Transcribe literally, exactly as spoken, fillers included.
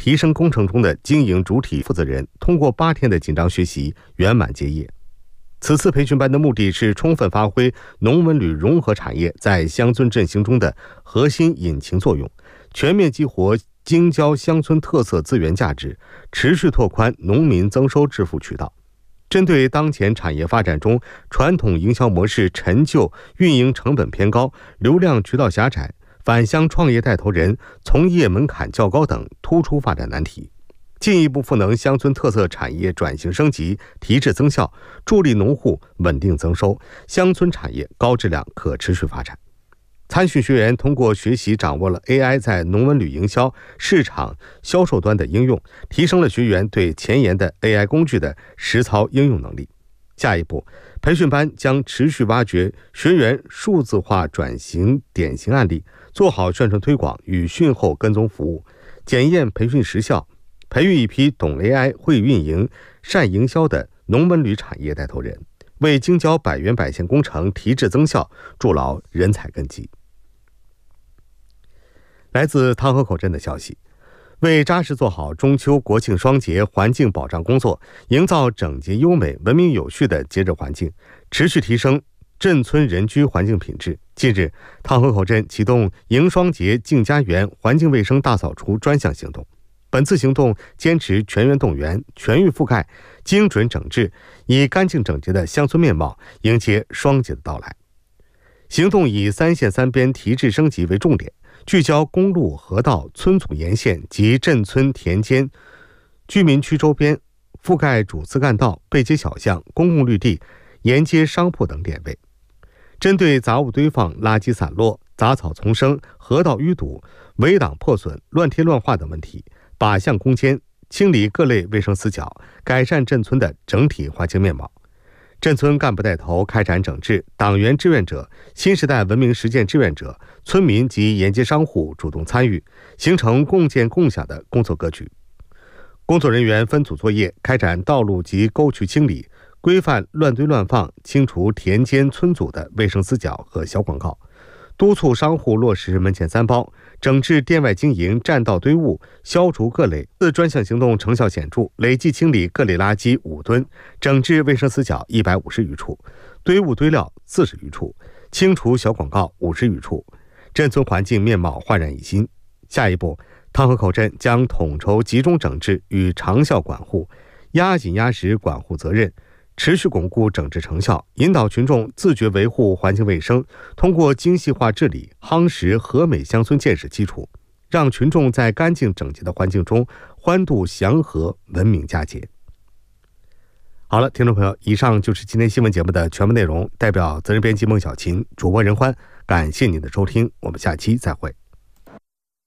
提升工程中的经营主体负责人通过八天的紧张学习圆满结业。此次培训班的目的是充分发挥农文旅融合产业在乡村振兴中的核心引擎作用，全面激活京郊乡村特色资源价值，持续拓宽农民增收致富渠道。针对当前产业发展中传统营销模式陈旧、运营成本偏高、流量渠道狭窄、返乡创业带头人从业门槛较高等突出发展难题，进一步赋能乡村特色产业转型升级、提质增效，助力农户稳定增收，乡村产业高质量可持续发展。参训学员通过学习掌握了 A I 在农文旅营销、市场、销售端的应用，提升了学员对前沿的 A I 工具的实操应用能力。下一步，培训班将持续挖掘学员数字化转型典型案例，做好宣传推广与训后跟踪服务，检验培训实效，培育一批懂 A I、会运营、善营销的农文旅产业带头人，为京郊百园百县工程提质增效筑牢人才根基。来自汤河口镇的消息，为扎实做好中秋国庆双节环境保障工作，营造整洁优美、文明有序的节日环境，持续提升镇村人居环境品质。近日，汤河口镇启动迎双节敬家园环境卫生大扫除专项行动。本次行动坚持全员动员、全域覆盖、精准整治，以干净整洁的乡村面貌迎接双节的到来。行动以三线三边提质升级为重点，聚焦公路、河道、村组沿线及镇村田间、居民区周边，覆盖主次干道、背街小巷、公共绿地、沿街商铺等点位。针对杂物堆放、垃圾散落、杂草丛生、河道淤堵、围挡破损、乱贴乱画等问题，靶向攻坚，清理各类卫生死角，改善镇村的整体环境面貌。镇村干部带头开展整治，党员志愿者、新时代文明实践志愿者、村民及沿街商户主动参与，形成共建共享的工作格局。工作人员分组作业，开展道路及沟渠清理，规范乱堆乱放，清除田间村组的卫生死角和小广告，督促商户落实门前三包，整治店外经营占道堆物，消除各类。四专项行动成效显著，累计清理各类垃圾五吨，整治卫生死角一百五十余处，堆物堆料四十余处，清除小广告五十余处，镇村环境面貌焕然一新。下一步，汤河口镇将统筹集中整治与长效管护，压紧压实管护责任，持续巩固整治成效，引导群众自觉维护环境卫生，通过精细化治理夯实和美乡村建设基础，让群众在干净整洁的环境中欢度祥和、文明佳节。好了，听众朋友，以上就是今天新闻节目的全部内容，代表责任编辑孟小琴，主播任欢，感谢您的收听，我们下期再会。